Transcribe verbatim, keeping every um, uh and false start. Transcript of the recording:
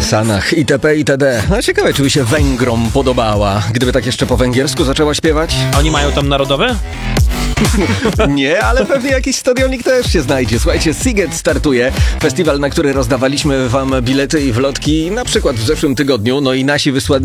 Sanach itp. itd. No ciekawe, czy by się Węgrom podobała, gdyby tak jeszcze po węgiersku zaczęła śpiewać? Oni mają tam narodowe? Nie, ale pewnie jakiś stadionik też się znajdzie. Słuchajcie, Sziget startuje. Festiwal, na który rozdawaliśmy wam bilety i wlotki, na przykład w zeszłym tygodniu. No i nasi wysłannicy